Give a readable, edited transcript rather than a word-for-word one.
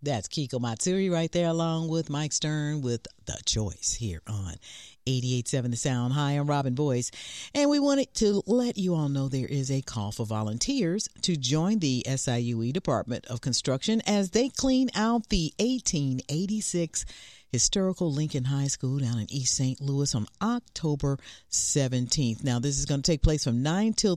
That's Kiko Matsuri right there, along with Mike Stern with The Choice here on 88.7 The Sound. Hi, I'm Robin Boyce, and we wanted to let you all know there is a call for volunteers to join the SIUE Department of Construction as they clean out the 1886 historical Lincoln High School down in East St. Louis on October 17th. Now, this is going to take place from 9 till